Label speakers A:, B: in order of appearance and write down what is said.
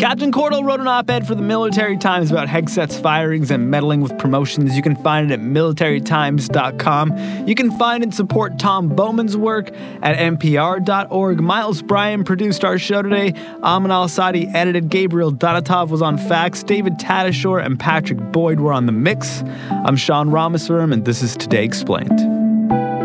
A: Captain Cordell wrote an op-ed for the Military Times about Hegseth's firings and meddling with promotions. You can find it at militarytimes.com. You can find and support Tom Bowman's work at npr.org. Miles Bryan produced our show today. Amin Al-Asadi edited. Gabriel Donatov was on fax. David Tadashore and Patrick Boyd were on the mix. I'm Sean Rameswaram, and this is Today Explained.